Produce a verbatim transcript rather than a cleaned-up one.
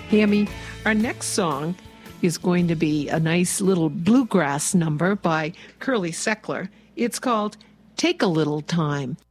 Hammy, our next song is going to be a nice little bluegrass number by Curly Seckler. It's called Take a Little Time.